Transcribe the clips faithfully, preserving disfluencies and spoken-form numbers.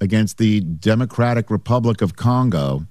against the Democratic Republic of Congo,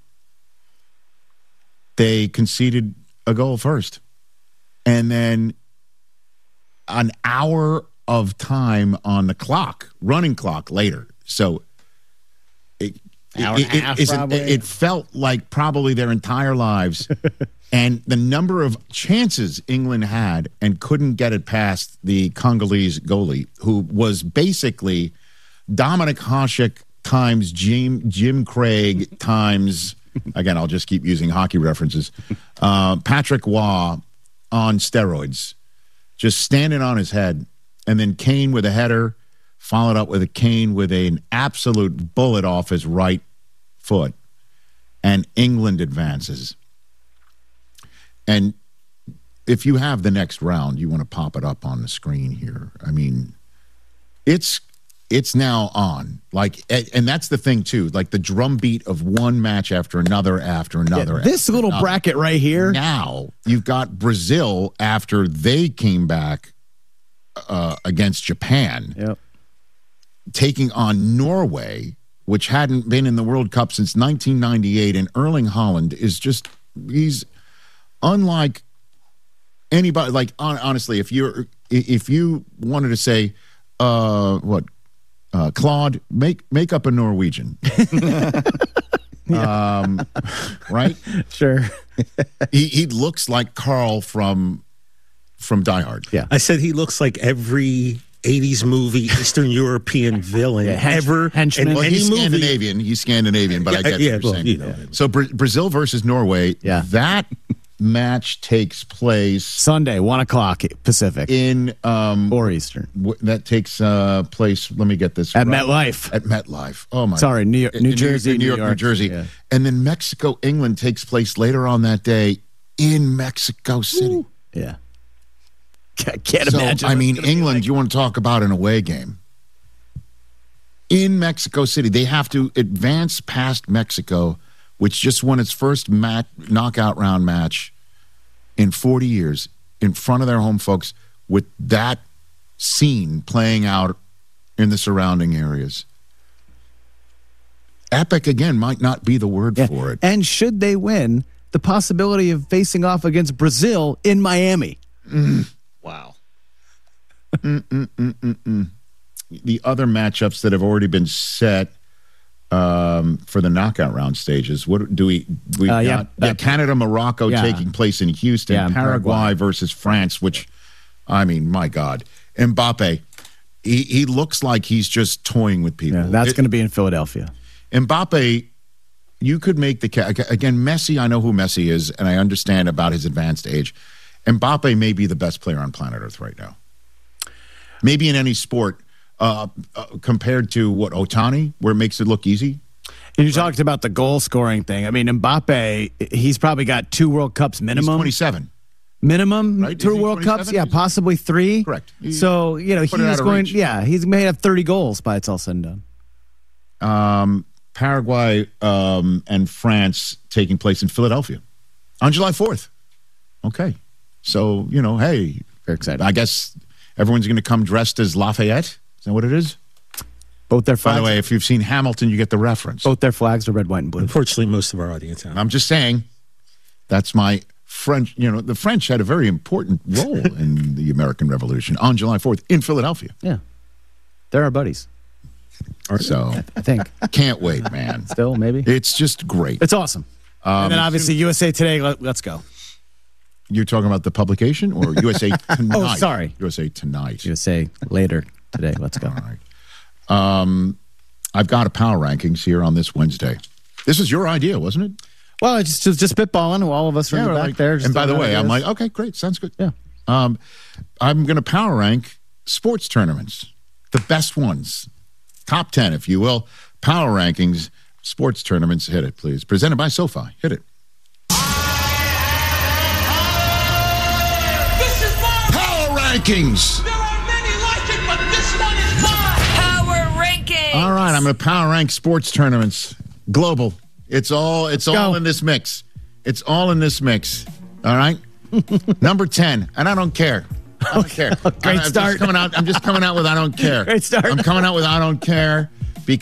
they conceded a goal first. And then an hour of time on the clock, running clock later. So it, Hour it, and a half, it, probably. it, it felt like probably their entire lives. And the number of chances England had and couldn't get it past the Congolese goalie, who was basically Dominic Hasek times Jim, Jim Craig times, again, I'll just keep using hockey references, uh, Patrick Waugh on steroids, just standing on his head. And then Kane with a header, followed up with a Kane with an absolute bullet off his right foot. And England advances. And if you have the next round, you want to pop it up on the screen here. I mean, it's it's now on. Like, and that's the thing too. Like the drumbeat of one match after another after another. Yeah, this after little another. bracket right here. Now you've got Brazil after they came back uh, against Japan, Yep. taking on Norway, which hadn't been in the World Cup since nineteen ninety-eight. And Erling Haaland is just he's. Unlike anybody, like on, honestly, if you're if you wanted to say, uh, what, uh, Claude, make make up a Norwegian, um, right? Sure. he he looks like Carl from from Die Hard. Yeah. I said he looks like every eighties movie Eastern European villain Yeah, hench- ever. henchman. And Well, any he's movie- Scandinavian. He's Scandinavian, but I Yeah, get yeah, what you're well, saying. you know. So Bra- Brazil versus Norway. Yeah. That match takes place Sunday, one o'clock Pacific in um, or Eastern w- that takes uh, place. Let me get this at right. MetLife. At MetLife. Oh my! Sorry, New York, In- New in Jersey, in New York, New Jersey, Yeah. and then Mexico, England takes place later on that day in Mexico City. Ooh. Yeah. I can't So imagine. I what mean, it's gonna be England. like. You want to talk about an away game in Mexico City? They have to advance past Mexico, which just won its first mat- knockout round match in forty years in front of their home folks, with that scene playing out in the surrounding areas. Epic, again, might not be the word Yeah. for it. And should they win, the possibility of facing off against Brazil in Miami. Wow. Mm-mm-mm-mm-mm. The other matchups that have already been set um, for the knockout round stages. What do we? We Uh, got yeah. yeah, Canada, Morocco Yeah. taking place in Houston. Yeah, and Paraguay, Paraguay. versus France. Which, I mean, my God, Mbappe. He he looks like he's just toying with people. Yeah, that's It- going to be in Philadelphia. Mbappe, you could make the ca- again. Messi, I know who Messi is, and I understand about his advanced age. Mbappe may be the best player on planet Earth right now. Maybe in any sport, uh, uh, compared to what Otani, where it makes it look easy. And you talked about the goal scoring thing. I mean, Mbappe, he's probably got two World Cups He's minimum. twenty-seven. Minimum Right? two Is he World Cups, twenty-seven? yeah, possibly three. Correct. He- So you know put it out he's of going. reach. Yeah, he's may have thirty goals by it's all said and done. Um, Paraguay um, and France taking place in Philadelphia on July fourth. Okay, so you know, hey, Very excited. I guess everyone's going to come dressed as Lafayette. Is that what it is? Both their By flags. the way, if you've seen Hamilton, you get the reference. both their flags are red, white, and blue. Unfortunately, most of our audience have. I'm just saying, that's my French. You know, the French had a very important role in the American Revolution on July fourth in Philadelphia. Yeah, they're our buddies. So I think can't wait, man. still maybe It's just great. it's awesome. and then obviously U S A Today. Let, let's go. You're talking about the publication or U S A Tonight? Oh, sorry. U S A Tonight. U S A later today. Let's go. All right. Um, I've got a power rankings here on this Wednesday. This was your idea, wasn't it? Well, it's just just spitballing. All of us are in the we're back like- there. just And by the throwing way, I'm ideas. like, okay, great, sounds good. Yeah. Um, I'm going to power rank sports tournaments, the best ones, top ten, if you will. Power rankings, sports tournaments. Hit it, please. Presented by SoFi. Hit it. This is mine. Power rankings. There are many like it, but this one is mine. Power ranking. All right, I'm going to power rank sports tournaments. Global. It's all. It's all go. in this mix. It's all in this mix. All right. Number ten, and I don't care. I don't care. Great I'm, I'm start. Just coming out. I'm just coming out with I don't care. Great start. I'm coming out with I don't care.